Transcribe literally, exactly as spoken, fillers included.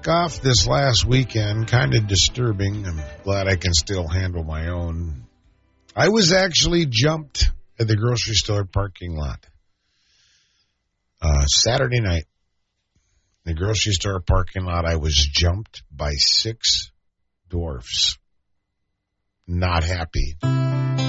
week off this last weekend, kind of disturbing. I'm glad I can still handle my own. I was actually jumped at the grocery store parking lot. Uh, Saturday night, the grocery store parking lot, I was jumped by six dwarfs. Not happy.